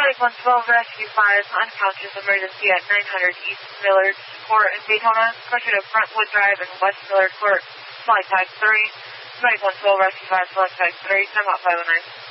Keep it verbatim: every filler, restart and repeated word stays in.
Mike one twelve Rescue five, unconscious emergency at nine hundred East Millard Court in Daytona. Pressure to Brentwood Drive and West Millard Court. Flight type three. Mike one twelve Rescue five, flight type three. Time out five oh nine.